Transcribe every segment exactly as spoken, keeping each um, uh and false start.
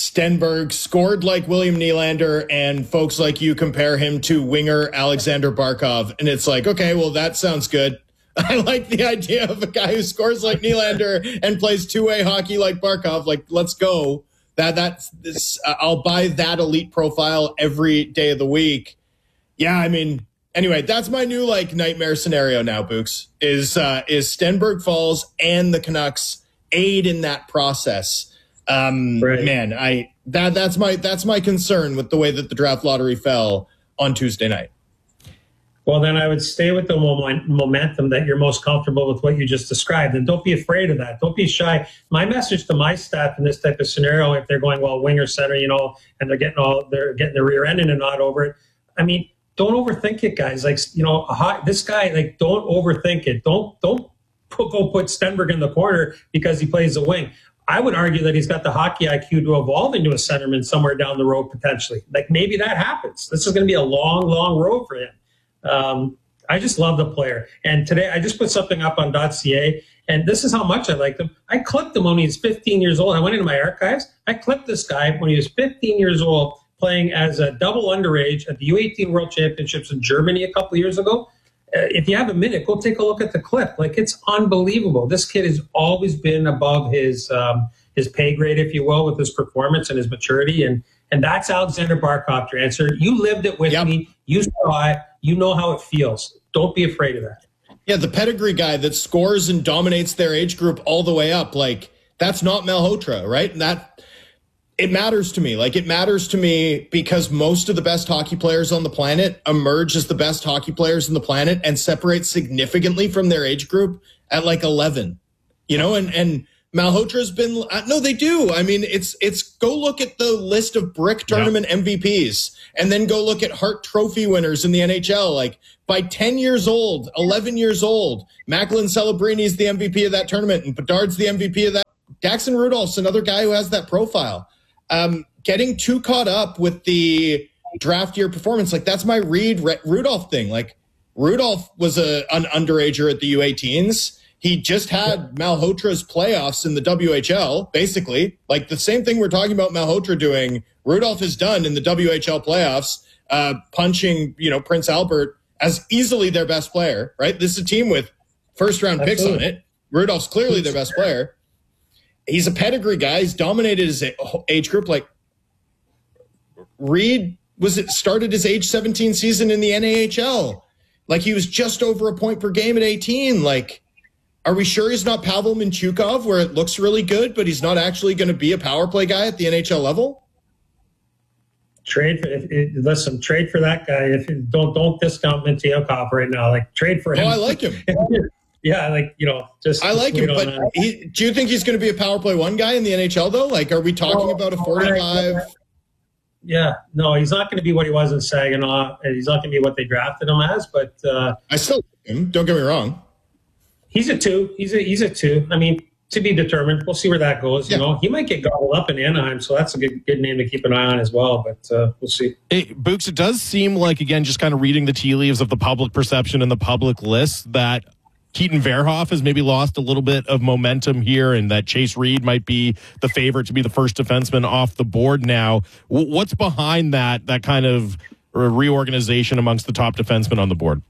Stenberg scored like William Nylander, and folks like you compare him to winger Alexander Barkov. And it's like, okay, well, that sounds good. I like the idea of a guy who scores like Nylander and plays two-way hockey like Barkov. Like, let's go. That that's this. Uh, I'll buy that elite profile every day of the week. Yeah, I mean, anyway, that's my new like nightmare scenario now. Books is uh, is Stenberg falls and the Canucks aid in that process. Um, right. Man, I that that's my that's my concern with the way that the draft lottery fell on Tuesday night. Well, then I would stay with the moment, momentum that you're most comfortable with what you just described. And don't be afraid of that. Don't be shy. My message to my staff in this type of scenario, if they're going, well, winger center, you know, and they're getting all, they're getting their rear end in and not over it. I mean, don't overthink it, guys. Like, you know, a hot, this guy, like, don't overthink it. Don't, don't put, go put Stenberg in the corner because he plays the wing. I would argue that he's got the hockey I Q to evolve into a centerman somewhere down the road, potentially. Like, maybe that happens. This is going to be a long, long road for him. Um, I just love the player. And today I just put something up on .ca, and this is how much I like him. I clipped him when he was fifteen years old. I went into my archives. I clipped this guy when he was fifteen years old playing as a double underage at the U eighteen World Championships in Germany a couple of years ago. Uh, if you have a minute, go take a look at the clip. Like, it's unbelievable. This kid has always been above his um, his pay grade, if you will, with his performance and his maturity. And and that's Alexander Barkov, your answer. You lived it with yep. me. You saw it. You know how it feels. Don't be afraid of that. Yeah, the pedigree guy that scores and dominates their age group all the way up. Like, that's not Malhotra, right? And that, it matters to me. Like, it matters to me because most of the best hockey players on the planet emerge as the best hockey players on the planet and separate significantly from their age group at like eleven. You know, and, and Malhotra's been, uh, no, they do. I mean, it's, it's go look at the list of Brick Tournament yeah. M V Ps and then go look at Hart Trophy winners in the N H L. Like, by ten years old, eleven years old, Macklin Celebrini's the M V P of that tournament and Bedard's the M V P of that. Jackson Rudolph's another guy who has that profile. Um, getting too caught up with the draft year performance, like, that's my Reed Rudolph thing. Like, Rudolph was a, an underager at the U eighteens. He just had Malhotra's playoffs in the W H L, basically. Like, the same thing we're talking about Malhotra doing, Rudolph has done in the W H L playoffs, uh, punching, you know, Prince Albert as easily their best player, right? This is a team with first-round picks on it. Rudolph's clearly their best player. He's a pedigree guy. He's dominated his age group. Like, Reed was it started his age seventeen season in the N A H L. Like, he was just over a point per game at eighteen. Like, are we sure he's not Pavel Mintyukov, where it looks really good, but he's not actually going to be a power play guy at the N H L level? Trade for, if, if, listen, trade for that guy. If you don't don't discount Mintyukov right now. Like, trade for him. Oh, I like him. Yeah, like, you know, just I like him. But he, do you think he's going to be a power play one guy in the N H L though? Like, are we talking well, about a forty-five? Yeah, no, he's not going to be what he was in Saginaw, and he's not going to be what they drafted him as. But uh, I still like him. Don't get me wrong. He's a two. He's a he's a two. I mean, to be determined. We'll see where that goes. You yeah. know, he might get gobbled up in Anaheim, so that's a good good name to keep an eye on as well. But uh, we'll see. Hey, Books, it does seem like, again, just kind of reading the tea leaves of the public perception and the public list, that Keaton Verhoff has maybe lost a little bit of momentum here, and that Chase Reed might be the favorite to be the first defenseman off the board now. What's behind that that kind of reorganization amongst the top defensemen on the board?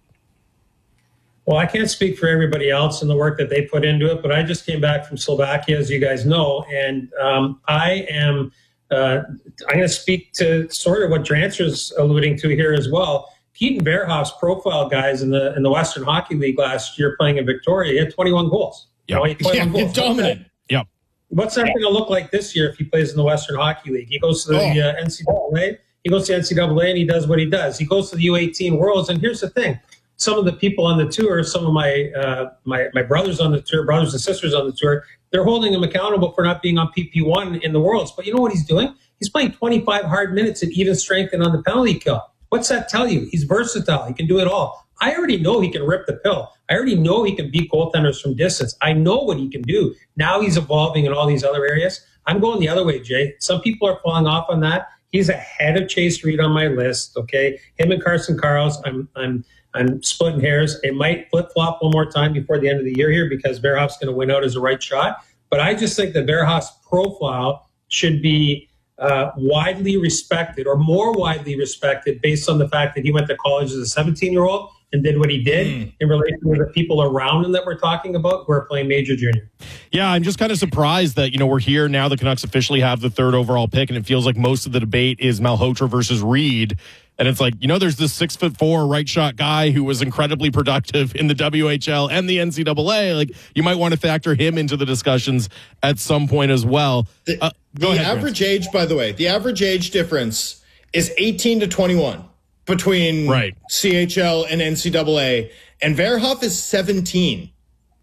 Well, I can't speak for everybody else and the work that they put into it, but I just came back from Slovakia, as you guys know, and um, I am uh, I'm going to speak to sort of what Drancer's alluding to here as well. Keaton Verhoff's profile, guys, in the in the Western Hockey League last year playing in Victoria, he had twenty-one goals. Yep. You know, he yeah, goals. dominant. Yep. What's that going to look like this year if he plays in the Western Hockey League? He goes to the oh. uh, N C double A. He goes to N C double A and he does what he does. He goes to the U eighteen Worlds, and here's the thing. Some of the people on the tour, some of my, uh, my my brothers on the tour, brothers and sisters on the tour, they're holding him accountable for not being on P P one in the Worlds. But you know what he's doing? He's playing twenty-five hard minutes at even strength and on the penalty kill. What's that tell you? He's versatile. He can do it all. I already know he can rip the pill. I already know he can beat goaltenders from distance. I know what he can do. Now he's evolving in all these other areas. I'm going the other way, Jay. Some people are falling off on that. He's ahead of Chase Reed on my list, okay? Him and Carson Karls, I'm I'm I'm splitting hairs. It might flip-flop one more time before the end of the year here because Verhoff's going to win out as a right shot. But I just think that Verhoff's profile should be uh, widely respected or more widely respected based on the fact that he went to college as a seventeen-year-old and did what he did mm. in relation to the people around him that we're talking about who are playing major junior. Yeah, I'm just kind of surprised that, you know, we're here now. The Canucks officially have the third overall pick, and it feels like most of the debate is Malhotra versus Reed. And it's like, you know, there's this six foot four right shot guy who was incredibly productive in the W H L and the N C double A. Like, you might want to factor him into the discussions at some point as well. The, uh, the ahead, average Grant. age, by the way, the average age difference is eighteen to twenty-one between right. C H L and N C double A, and Verhoff is seventeen.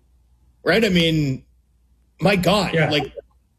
Right? I mean, my God, yeah. like,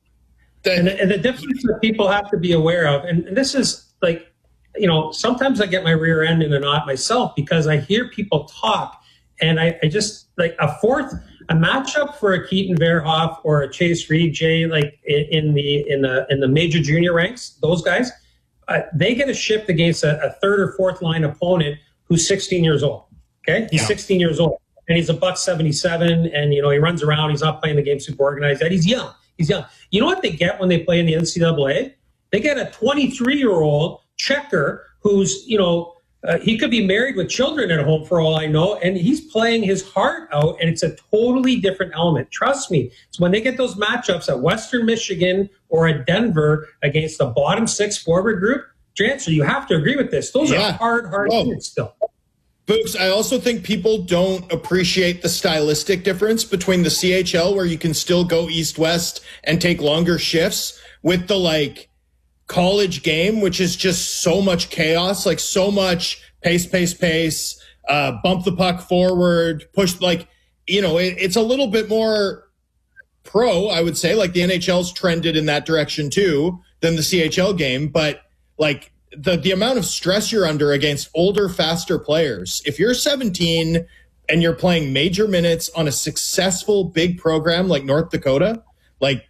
the, and, the, and the difference that people have to be aware of, and, and this is like, you know, sometimes I get my rear end in a knot myself because I hear people talk, and I, I just like a fourth, a matchup for a Keaton Verhoff or a Chase Reed, Jay, like in, in the in the in the major junior ranks, those guys, uh, they get a shift against a, a third or fourth line opponent who's sixteen years old. Okay, he's yeah. sixteen years old, and he's a buck seventy-seven, and you know he runs around. He's not playing the game super organized. That he's young. He's young. You know what they get when they play in the N C double A? They get a twenty-three year old checker who's, you know, uh, he could be married with children at home for all I know, and he's playing his heart out, and it's a totally different element. Trust me. So when they get those matchups at Western Michigan or at Denver against the bottom six forward group, Janser, you have to agree with this. Those yeah. are hard, hard oh. units still. Books, I also think people don't appreciate the stylistic difference between the C H L, where you can still go east-west and take longer shifts, with the, like, college game, which is just so much chaos, like so much pace, pace, pace, uh, bump the puck forward, push, like, you know, it, it's a little bit more pro, I would say. Like, the N H L's trended in that direction too than the C H L game, but like the, the amount of stress you're under against older, faster players. If you're seventeen and you're playing major minutes on a successful big program like North Dakota, like,